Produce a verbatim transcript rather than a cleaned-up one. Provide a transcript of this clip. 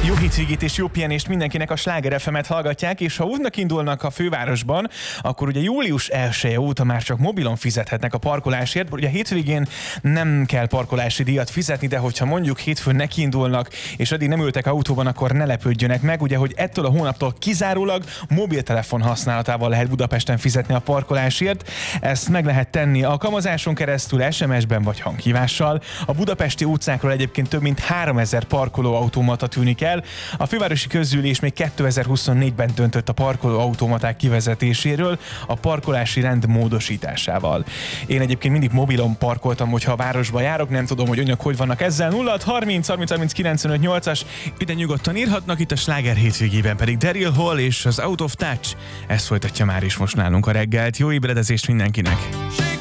Jó hétvégét és jó pihenést mindenkinek, a Sláger ef emet hallgatják, és ha útnak indulnak a fővárosban, akkor ugye július elseje óta már csak mobilon fizethetnek a parkolásért. Ugye hétvégén nem kell parkolási díjat fizetni, de hogyha mondjuk hétfőn nekiindulnak, és addig nem ültek autóban, akkor ne lepődjönek meg, ugye, hogy ettől a hónaptól kizárólag mobiltelefon használatával lehet Budapesten fizetni a parkolásért. Ezt meg lehet tenni alkalmazáson keresztül, es em es-ben vagy hanghívással. A budapesti utcákról egyébként több mint háromezer parkolóautomata tűnik el. A fővárosi közgyűlés még kétezer-huszonnégyben döntött a parkolóautomaták kivezetéséről a parkolási rend módosításával. Én egyébként mindig mobilon parkoltam, hogyha a városba járok, nem tudom, hogy önök hogy vannak ezzel. nulla hat harminc harminc harminc kilencvenöt nyolcas, ide nyugodtan írhatnak, itt a Sláger hétvégében pedig Daryl Hall és az Out of Touch. Ez folytatja már is most nálunk a reggelt. Jó ébredezést mindenkinek!